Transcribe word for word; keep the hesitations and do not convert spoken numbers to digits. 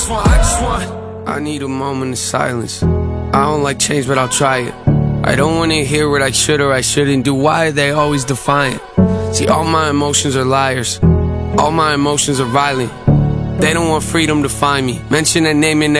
I just want, I need a moment of silence. I don't like change, but I'll try it. I don't want to hear what I should or I shouldn't do. Why are they always defiant? See, all my emotions are liars. All my emotions are violent. They don't want freedom to find me. Mention a name and